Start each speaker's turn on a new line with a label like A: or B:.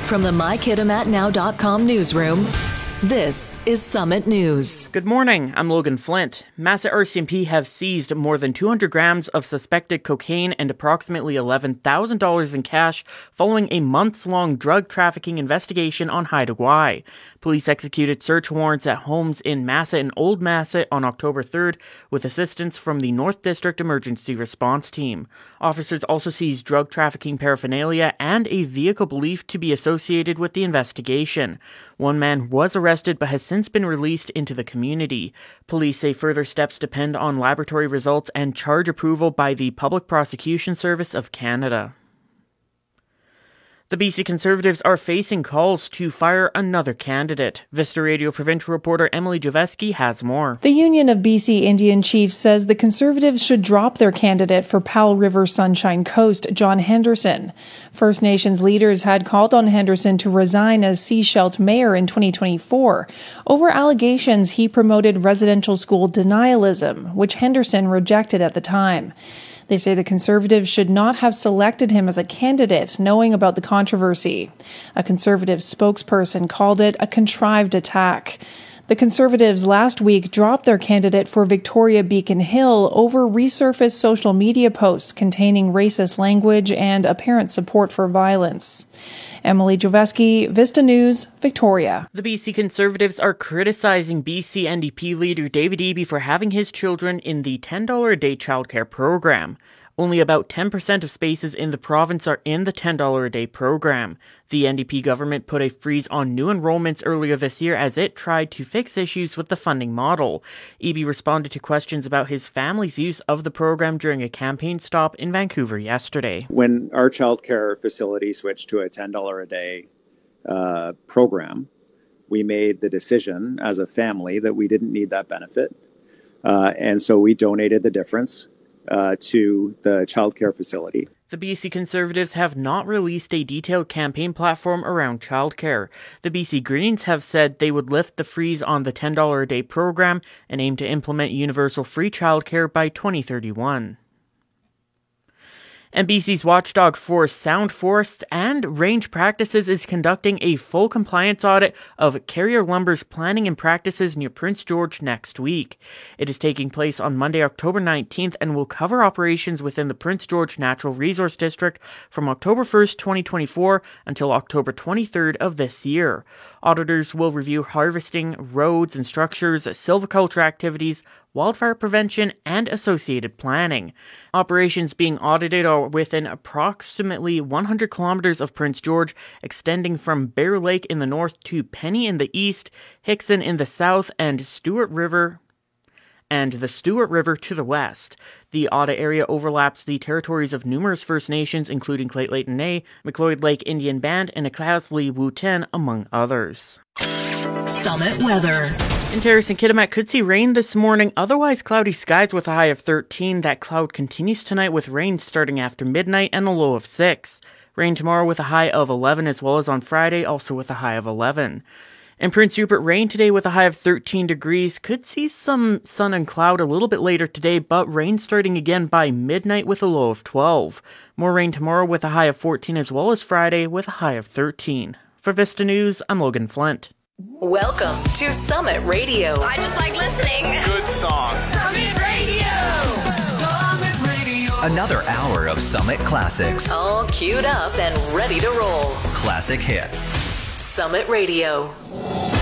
A: From the MyKitimatNow.com newsroom, this is Summit News.
B: Good morning, I'm Logan Flint. Massa RCMP have seized more than 200 grams of suspected cocaine and approximately $11,000 in cash following a months-long drug trafficking investigation on Haida Gwaii. Police executed search warrants at homes in Massa and Old Massa on October 3rd with assistance from the North District Emergency Response Team. Officers also seized drug trafficking paraphernalia and a vehicle believed to be associated with the investigation. One man was arrested but has since been released into the community. Police say further steps depend on laboratory results and charge approval by the Public Prosecution Service of Canada. The BC Conservatives are facing calls to fire another candidate. Vista Radio provincial reporter Emily Javeski has more.
C: The Union of BC Indian Chiefs says the Conservatives should drop their candidate for Powell River Sunshine Coast, John Henderson. First Nations leaders had called on Henderson to resign as Sechelt mayor in 2024 over allegations he promoted residential school denialism, which Henderson rejected at the time. They say the Conservatives should not have selected him as a candidate, knowing about the controversy. A Conservative spokesperson called it a contrived attack. The Conservatives last week dropped their candidate for Victoria Beacon Hill over resurfaced social media posts containing racist language and apparent support for violence. Emily Javeski, Vista News, Victoria.
B: The BC Conservatives are criticizing BC NDP leader David Eby for having his children in the $10 a day childcare program. Only about 10% of spaces in the province are in the $10 a day program. The NDP government put a freeze on new enrollments earlier this year as it tried to fix issues with the funding model. Eby responded to questions about his family's use of the program during a campaign stop in Vancouver yesterday.
D: When our childcare facility switched to a $10 a day program, we made the decision as a family that we didn't need that benefit. And so we donated the difference to the childcare facility.
B: The BC Conservatives have not released a detailed campaign platform around childcare. The BC Greens have said they would lift the freeze on the $10 a day program and aim to implement universal free childcare by 2031. And BC's watchdog for sound forests and range practices is conducting a full compliance audit of Carrier Lumber's planning and practices near Prince George next week. It is taking place on Monday, October 19th, and will cover operations within the Prince George Natural Resource District from October 1st, 2024 until October 23rd of this year. Auditors will review harvesting, roads and structures, silviculture activities, wildfire prevention, and associated planning. Operations being audited are within approximately 100 kilometers of Prince George, extending from Bear Lake in the north to Penny in the east, Hickson in the south, and the Stewart River to the west. The audit area overlaps the territories of numerous First Nations, including Lheidli T'enneh, McLeod Lake Indian Band, and Akasli Wuten, among others.
A: Summit weather.
B: In Terrace and Kitimat could see rain this morning, otherwise cloudy skies with a high of 13. That cloud continues tonight with rain starting after midnight and a low of 6. Rain tomorrow with a high of 11, as well as on Friday, also with a high of 11. In Prince Rupert, rain today with a high of 13 degrees. Could see some sun and cloud a little bit later today, but rain starting again by midnight with a low of 12. More rain tomorrow with a high of 14, as well as Friday with a high of 13. For Vista News, I'm Logan Flint.
A: Welcome to Summit Radio.
E: I just like listening.
F: Good songs.
E: Summit Radio.
F: Summit Radio.
G: Another hour of Summit Classics.
A: All queued up and ready to roll.
G: Classic hits.
A: Summit Radio.